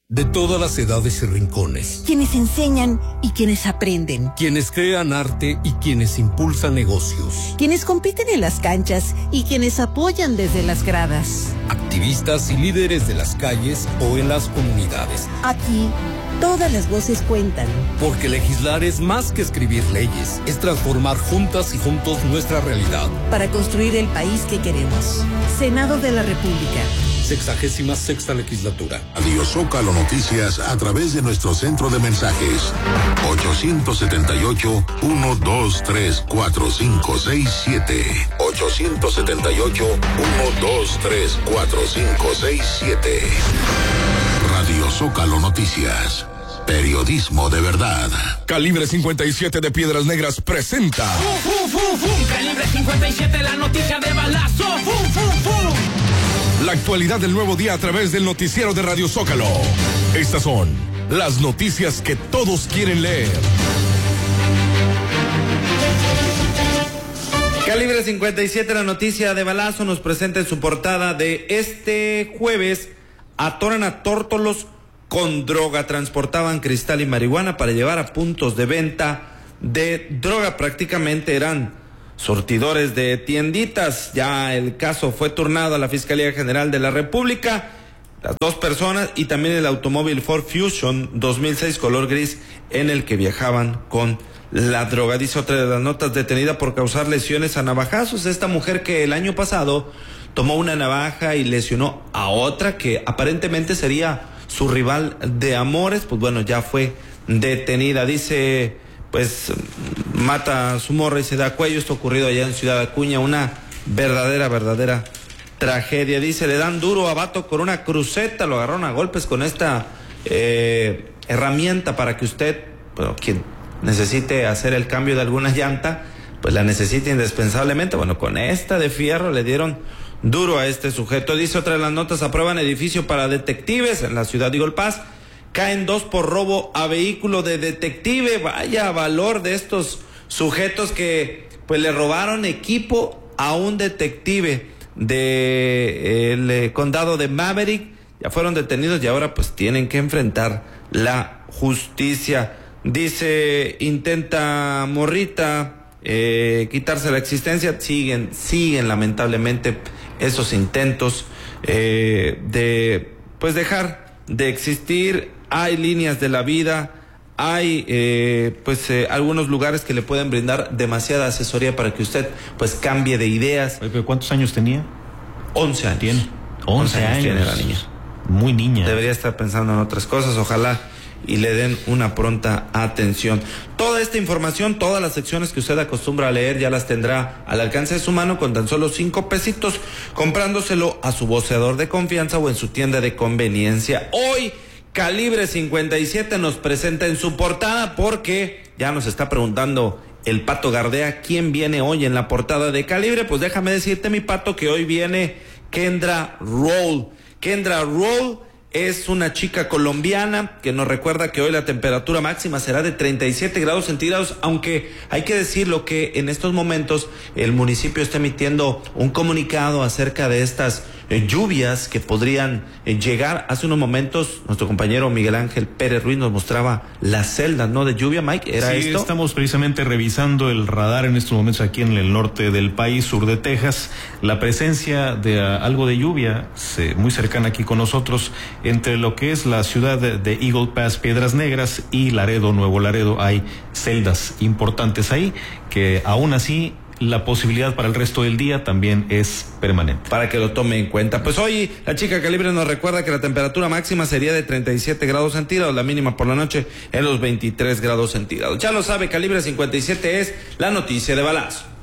De todas las edades y rincones. Quienes enseñan y quienes aprenden. Quienes crean arte y quienes impulsan negocios. Quienes compiten en las canchas y quienes apoyan desde las gradas. Activistas y líderes de las calles o en las comunidades. Aquí, todas las voces cuentan. Porque legislar es más que escribir leyes. Es transformar juntas y juntos nuestra realidad. Para construir el país que queremos. Senado de la República. 66ª legislatura. Radio Zócalo Noticias a través de nuestro centro de mensajes 878-123-4567 878-123-4567. Radio Zócalo Noticias, periodismo de verdad. Calibre 57 de Piedras Negras presenta Calibre 57, la noticia de balazo. la actualidad del nuevo día a través del noticiero de Radio Zócalo. Estas son las noticias que todos quieren leer. Calibre 57, la noticia de balazo, nos presenta en su portada de este jueves: atoran a tórtolos con droga. Transportaban cristal y marihuana para llevar a puntos de venta de droga. Prácticamente eran surtidores de tienditas. Ya el caso fue turnado a la Fiscalía General de la República. Las dos personas y también el automóvil Ford Fusion 2006 color gris en el que viajaban con la droga. Dice otra de las notas: detenida por causar lesiones a navajazos. Esta mujer que el año pasado tomó una navaja y lesionó a otra que aparentemente sería su rival de amores, pues bueno, ya fue detenida. Dice, pues mata a su morra y se da cuello. Esto ocurrido allá en Ciudad Acuña, una verdadera tragedia. Dice, le dan duro a vato con una cruceta, lo agarraron a golpes con esta herramienta para que usted, bueno, quien necesite hacer el cambio de alguna llanta, pues la necesita indispensablemente. Bueno, con esta de fierro le dieron duro a este sujeto. Dice otra de las notas: aprueban edificio para detectives en la ciudad de Golpaz. Caen 2 por robo a vehículo de detective. Vaya valor de estos sujetos que pues le robaron equipo a un detective del condado de Maverick. Ya fueron detenidos y ahora pues tienen que enfrentar la justicia. Dice, intenta morrita quitarse la existencia. Siguen lamentablemente esos intentos de pues dejar de existir. Hay líneas de la vida, hay algunos lugares que le pueden brindar demasiada asesoría para que usted pues cambie de ideas. ¿Pero cuántos años tenía? 11 años. ¿Tiene? 11 años. Tiene la niña. Muy niña. Debería estar pensando en otras cosas, ojalá y le den una pronta atención. Toda esta información, todas las secciones que usted acostumbra a leer, ya las tendrá al alcance de su mano con tan solo 5 pesitos, comprándoselo a su voceador de confianza o en su tienda de conveniencia. Hoy Calibre 57 nos presenta en su portada, porque ya nos está preguntando el Pato Gardea quién viene hoy en la portada de Calibre. Pues déjame decirte, mi Pato, que hoy viene Kendra Roll. Kendra Roll es una chica colombiana que nos recuerda que hoy la temperatura máxima será de 37 grados centígrados, aunque hay que decirlo que en estos momentos el municipio está emitiendo un comunicado acerca de estas lluvias que podrían llegar. Hace unos momentos nuestro compañero Miguel Ángel Pérez Ruiz nos mostraba las celdas, ¿no?, de lluvia. Mike, ¿era sí, esto? Estamos precisamente revisando el radar en estos momentos aquí en el norte del país, sur de Texas. La presencia de algo de lluvia muy cercana aquí con nosotros, entre lo que es la ciudad de Eagle Pass, Piedras Negras, y Laredo, Nuevo Laredo. Hay celdas importantes ahí que aún así la posibilidad para el resto del día también es permanente. Para que lo tome en cuenta. Pues hoy la chica Calibre nos recuerda que la temperatura máxima sería de 37 grados centígrados, la mínima por la noche en los 23 grados centígrados. Ya lo sabe, Calibre 57 es la noticia de balazo.